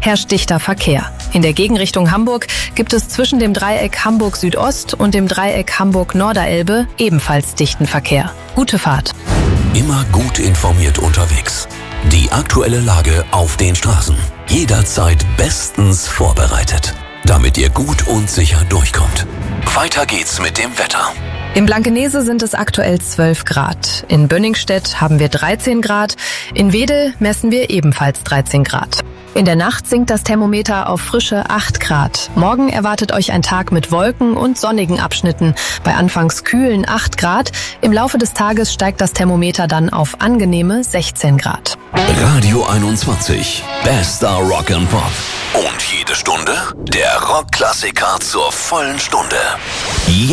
herrscht dichter Verkehr. In der Gegenrichtung Hamburg gibt es zwischen dem Dreieck Hamburg Südost und dem Dreieck Hamburg Norderelbe ebenfalls dichten Verkehr. Gute Fahrt. Immer gut informiert unterwegs. Die aktuelle Lage auf den Straßen. Jederzeit bestens vorbereitet, damit ihr gut und sicher durchkommt. Weiter geht's mit dem Wetter. In Blankenese sind es aktuell 12 Grad. In Bönningstedt haben wir 13 Grad. In Wedel messen wir ebenfalls 13 Grad. In der Nacht sinkt das Thermometer auf frische 8 Grad. Morgen erwartet euch ein Tag mit Wolken und sonnigen Abschnitten. Bei anfangs kühlen 8 Grad. Im Laufe des Tages steigt das Thermometer dann auf angenehme 16 Grad. Radio 21. Bester Rock and Pop. Und jede Stunde der Rockklassiker zur vollen Stunde.